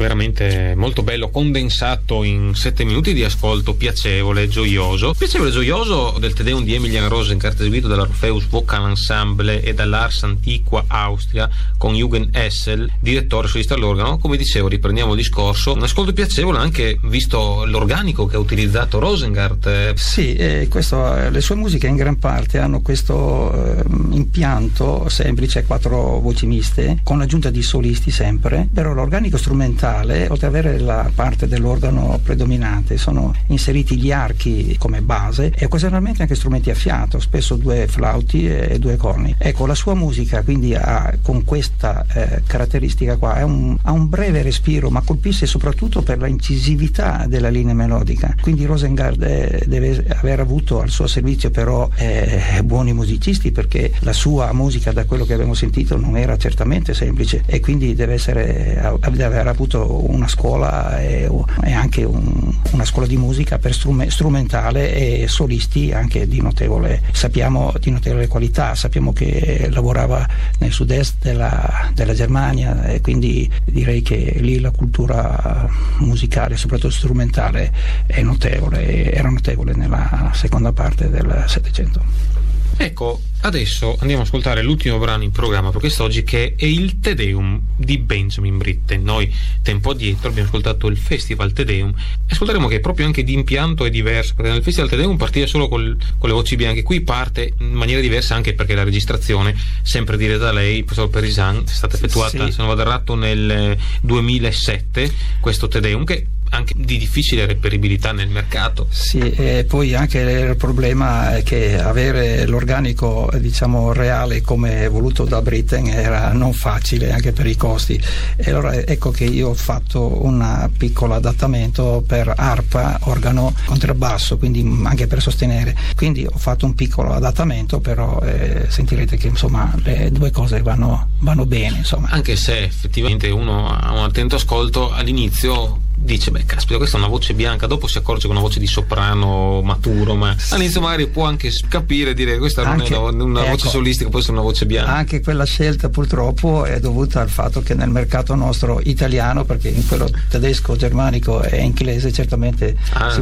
veramente molto bello, condensato in 7 minuti di ascolto piacevole, gioioso del Te Deum di Emilian Rosengart, eseguito dall'Orpheus Vocal Ensemble e dall'Ars Antiqua Austria con Jürgen Essel, direttore solista all'organo. Come dicevo, riprendiamo il discorso, un ascolto piacevole anche visto l'organico che ha utilizzato Rosengart. Sì, le sue musiche in gran parte hanno questo impianto semplice, 4 voci miste con l'aggiunta di solisti sempre, però l'organico strumentale, oltre ad avere la parte dell'organo predominante, sono inseriti gli archi come base e occasionalmente anche strumenti a fiato, spesso 2 flauti e 2 corni. Ecco, la sua musica quindi con questa caratteristica qua ha un breve respiro, ma colpisce soprattutto per la incisività della linea melodica. Quindi Rosengart deve aver avuto al suo servizio però buoni musicisti, perché la sua musica, da quello che abbiamo sentito, non era certamente semplice, e quindi deve aver avuto una scuola e anche una scuola di musica per strumentale e solisti anche di notevole qualità. Sappiamo che lavorava nel sud-est della Germania, e quindi direi che lì la cultura musicale, soprattutto strumentale, era notevole nella seconda parte del Settecento. Ecco, adesso andiamo ad ascoltare l'ultimo brano in programma per quest'oggi, che è il Te Deum di Benjamin Britten. Noi tempo addietro abbiamo ascoltato il Festival Te Deum, ascolteremo che proprio anche di impianto è diverso, perché nel Festival Te Deum partiva solo con le voci bianche, qui parte in maniera diversa, anche perché la registrazione, sempre diretta da lei, professor Perisan, è stata effettuata, se non vado errato, nel 2007, questo Te Deum, che anche di difficile reperibilità nel mercato. Sì, e poi anche il problema è che avere l'organico, diciamo, reale come voluto da Britten era non facile, anche per i costi. E allora ecco che io ho fatto un piccolo adattamento per arpa, organo, contrabbasso, quindi anche per sostenere. Quindi ho fatto un piccolo adattamento, però sentirete che insomma le due cose vanno bene, insomma. Anche se effettivamente uno ha un attento ascolto all'inizio dice, beh, caspita, questa è una voce bianca, dopo si accorge che è una voce di soprano maturo, ma all'inizio magari può anche capire, dire questa non è una voce solistica, può essere una voce bianca. Anche quella scelta purtroppo è dovuta al fatto che nel mercato nostro italiano, perché in quello tedesco, germanico e inglese certamente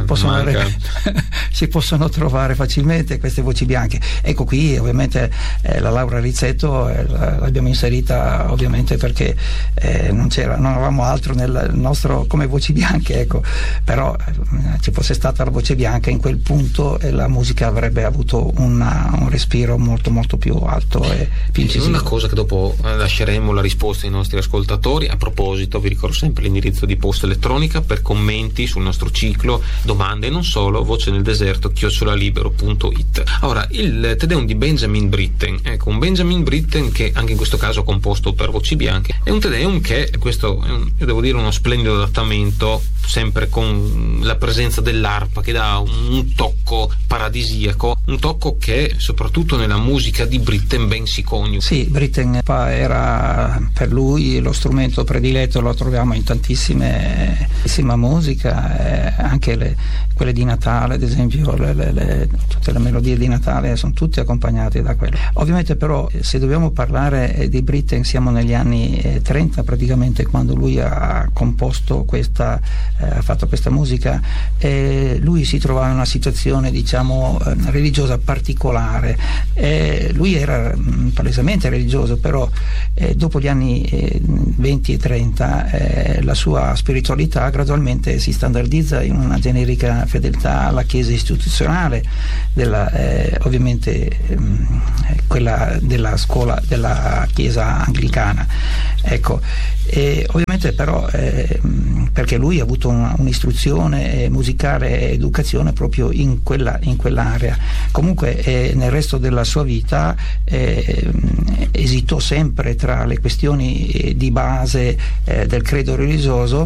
si possono trovare facilmente queste voci bianche. Ecco, qui ovviamente la Laura Rizzetto l'abbiamo inserita ovviamente perché non avevamo altro nel nostro come voci bianche, ecco. Però ci fosse stata la voce bianca in quel punto la musica avrebbe avuto un respiro molto molto più alto e più incisivo. Una cosa che dopo lasceremo la risposta ai nostri ascoltatori. A proposito, vi ricordo sempre l'indirizzo di posta elettronica per commenti sul nostro ciclo, domande e non solo, voceneldeserto@libero.it. Ora, il Te Deum di Benjamin Britten, ecco, un Benjamin Britten che anche in questo caso composto per voci bianche, è un Te Deum che, questo io devo dire, uno splendido adattamento, sempre con la presenza dell'arpa che dà un tocco paradisiaco, un tocco che soprattutto nella musica di Britten ben si coniuga. Sì, Britten era per lui lo strumento prediletto, lo troviamo in tantissima musica, anche quelle di Natale, ad esempio, tutte le melodie di Natale sono tutte accompagnate da quello. Ovviamente però se dobbiamo parlare di Britten siamo negli anni 30 praticamente, quando lui ha composto ha fatto questa musica. Lui si trovava in una situazione, diciamo, religiosa particolare. Lui era palesemente religioso, però dopo gli anni 20 e 30 la sua spiritualità gradualmente si standardizza in una generica fedeltà alla Chiesa istituzionale, ovviamente quella della scuola della Chiesa anglicana, ecco. E ovviamente però perché lui ha avuto un'istruzione musicale e educazione proprio in quell'area. Comunque nel resto della sua vita esitò sempre tra le questioni di base del credo religioso,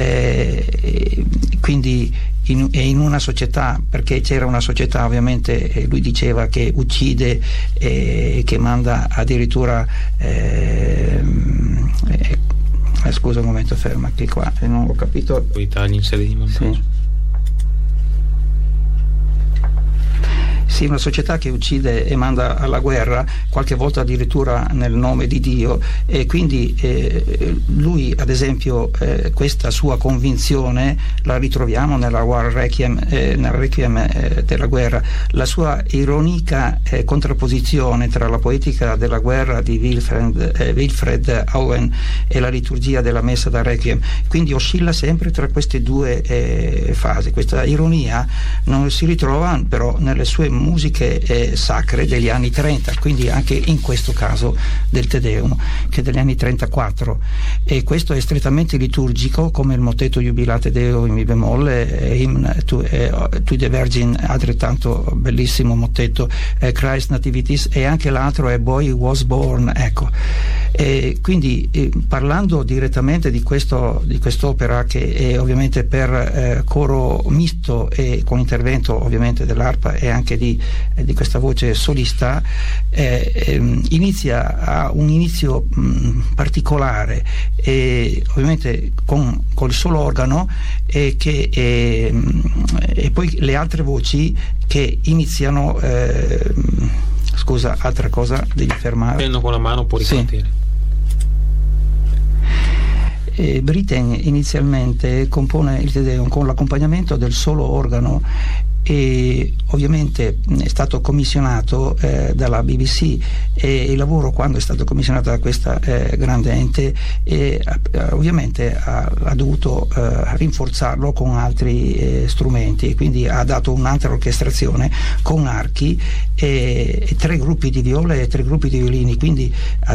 quindi in una società, perché c'era una società ovviamente, lui diceva, che uccide, che manda addirittura scusa un momento, fermati qua, non ho capito. I tagli in sede di montaggio. Sì, una società che uccide e manda alla guerra, qualche volta addirittura nel nome di Dio, e quindi lui, ad esempio, questa sua convinzione la ritroviamo nella War Requiem, nel Requiem della guerra, la sua ironica contrapposizione tra la poetica della guerra di Wilfred Owen e la liturgia della messa da Requiem, quindi oscilla sempre tra queste due fasi. Questa ironia non si ritrova però nelle sue musiche sacre degli anni 30, quindi anche in questo caso del Te Deum, che è degli anni 34, e questo è strettamente liturgico, come il motetto Jubilate Deo in mi bemolle, Hymn to the Virgin, altrettanto bellissimo motetto, Christ Nativities, e anche l'altro è Boy Was Born, ecco. E quindi parlando direttamente di quest'opera, che è ovviamente per coro misto e con intervento ovviamente dell'arpa e anche di questa voce solista, ha un inizio particolare, e ovviamente col solo organo, e poi le altre voci che iniziano. Scusa, altra cosa, devi fermare. Prendo con la mano, può ripartire. Sì. Britten inizialmente compone il Te Deum con l'accompagnamento del solo organo, e ovviamente è stato commissionato dalla BBC, e il lavoro, quando è stato commissionato da questa grande ente, ovviamente ha dovuto rinforzarlo con altri strumenti, e quindi ha dato un'altra orchestrazione con archi e 3 gruppi di viole e 3 gruppi di violini, quindi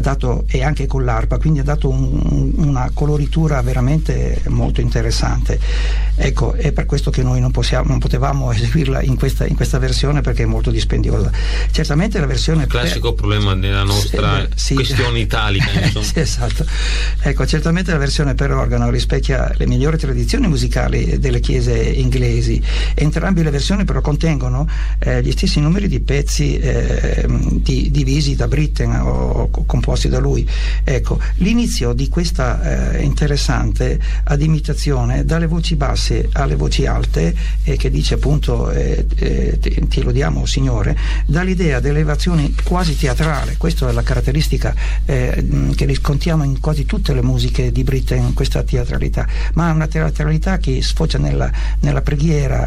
e anche con l'arpa, quindi ha dato una coloritura veramente molto interessante. Ecco, è per questo che noi non potevamo eseguirla in questa versione, perché è molto dispendiosa. Certamente la versione classico problema della nostra questione italica, insomma. Sì, esatto. Ecco, certamente la versione per organo rispecchia le migliori tradizioni musicali delle chiese inglesi. Entrambe le versioni però contengono gli stessi numeri di pezzi divisi da Britten o composti da lui. Ecco, l'inizio di questa interessante ad imitazione dalle voci basse alle voci alte, che dice appunto ti lodiamo Signore, dà l'idea dell'elevazione quasi teatrale. Questa è la caratteristica che riscontriamo in quasi tutte le musiche di Britten, questa teatralità, ma una teatralità che sfocia nella preghiera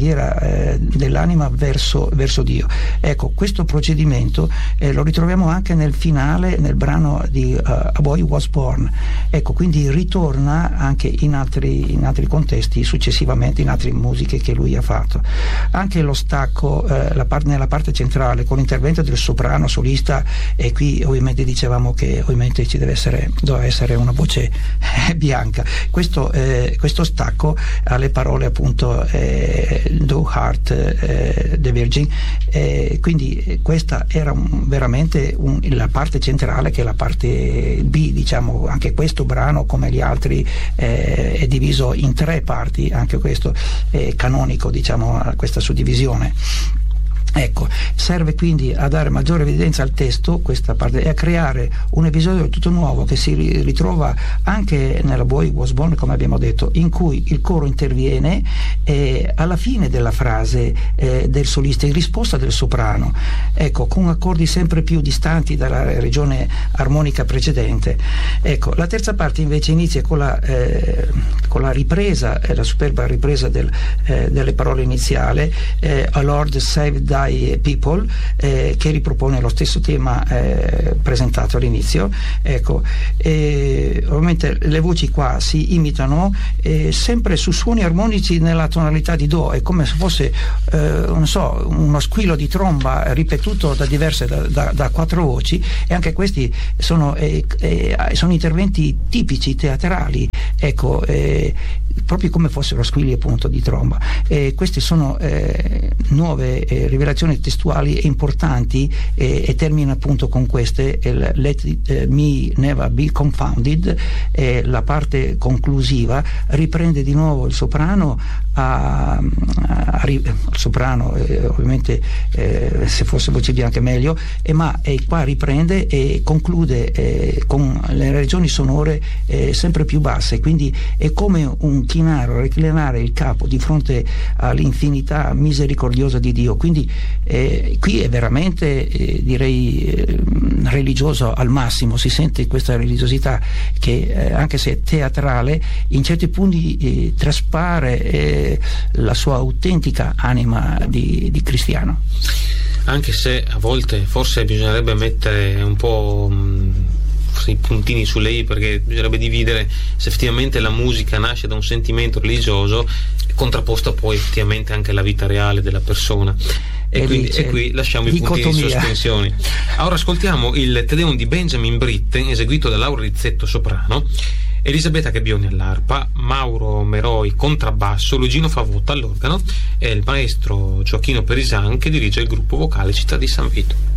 dell'anima verso Dio. Ecco, questo procedimento lo ritroviamo anche nel finale, nel brano di A Boy Was Born. Ecco, quindi ritorna anche in altri contesti successivamente, in altre musiche che lui ha fatto. Anche lo stacco nella parte centrale, con l'intervento del soprano solista, e qui ovviamente dicevamo che ovviamente doveva essere una voce bianca. Questo stacco ha le parole appunto Thou Heart the Virgin, quindi questa era veramente la parte centrale, che è la parte B, diciamo. Anche questo brano, come gli altri, è diviso in 3 parti, anche questo è canonico, diciamo, questa suddivisione. Ecco, serve quindi a dare maggiore evidenza al testo, questa parte, e a creare un episodio tutto nuovo che si ritrova anche nella Boy Was Born, come abbiamo detto, in cui il coro interviene alla fine della frase del solista, in risposta del soprano, ecco, con accordi sempre più distanti dalla regione armonica precedente. Ecco, la terza parte invece inizia con la ripresa, la superba ripresa delle parole iniziali, A Lord Save Thy People, che ripropone lo stesso tema presentato all'inizio. Ecco, ovviamente le voci qua si imitano sempre su suoni armonici nella tonalità di Do, è come se fosse uno squillo di tromba ripetuto da 4 voci, e anche questi sono interventi tipici teatrali, ecco, proprio come fossero squilli appunto di tromba. Queste sono nuove rivelazioni testuali e importanti, e termina appunto con queste, Let me never be confounded. La parte conclusiva riprende di nuovo il soprano, ovviamente se fosse voce bianca è meglio, ma qua riprende e conclude con le regioni sonore sempre più basse, quindi è come un chinare, reclinare il capo di fronte all'infinità misericordiosa di Dio. Quindi qui è veramente direi religioso al massimo, si sente questa religiosità che anche se teatrale in certi punti traspare la sua autentica anima di cristiano. Anche se a volte forse bisognerebbe mettere un po' i puntini sulle i, perché bisognerebbe dividere se effettivamente la musica nasce da un sentimento religioso contrapposto poi effettivamente anche alla vita reale della persona, e qui lasciamo i puntini di sospensione. Ora ascoltiamo il Te Deum di Benjamin Britten eseguito da Laura Rizzetto soprano, Elisabetta Gabbioni all'arpa, Mauro Meroi contrabbasso, Luigino Favotta all'organo e il maestro Gioacchino Perisan che dirige il gruppo vocale Città di San Vito.